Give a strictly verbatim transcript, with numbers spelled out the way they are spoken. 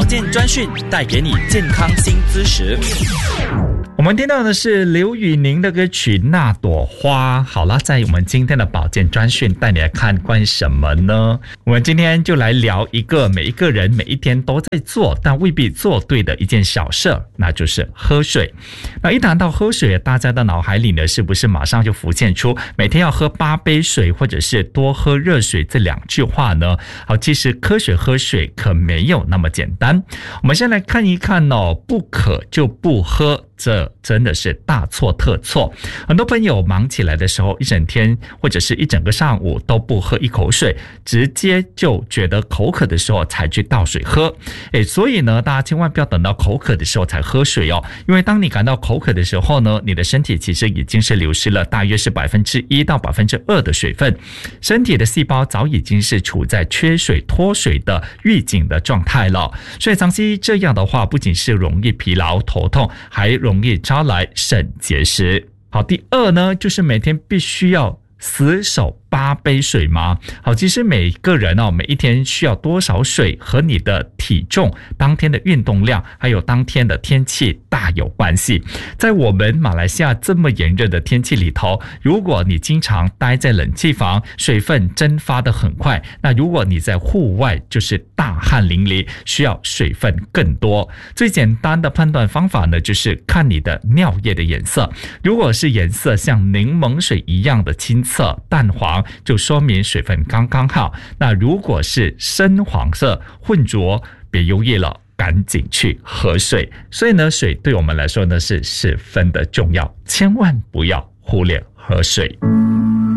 保健专讯，带给你健康新知识。 我们听到的是刘宇宁的歌曲《那朵花》。好了，在我们今天的保健专讯带你来看关于什么呢？我们今天就来聊一个每一个人每一天都在做但未必做对的一件小事，那就是喝水。那一谈到喝水，大家的脑海里呢，是不是马上就浮现出每天要喝八杯水或者是多喝热水这两句话呢？好，其实科学喝水可没有那么简单。我们先来看一看哦，不渴就不喝，这真的是大错特错。很多朋友忙起来的时候，一整天或者是一整个上午都不喝一口水，直接就觉得口渴的时候才去倒水喝。诶，所以呢，大家千万不要等到口渴的时候才喝水哦，因为当你感到口渴的时候呢，你的身体其实已经是流失了大约是百分之一到百分之二的水分，身体的细胞早已经是处在缺水脱水的预警的状态了。所以长期这样的话，不仅是容易疲劳头痛，还容易招来肾结石。好，第二呢，就是每天必须要死守八杯水吗？好，其实每个人哦，每一天需要多少水和你的体重、当天的运动量，还有当天的天气大有关系。在我们马来西亚这么炎热的天气里头，如果你经常待在冷气房，水分蒸发得很快。那如果你在户外，就是大汗淋漓，需要水分更多。最简单的判断方法呢，就是看你的尿液的颜色。如果是颜色像柠檬水一样的清澈淡黄，就说明水分刚刚好。那如果是深黄色混浊，别犹豫了，赶紧去喝水。所以呢，水对我们来说呢是十分的重要，千万不要忽略喝水。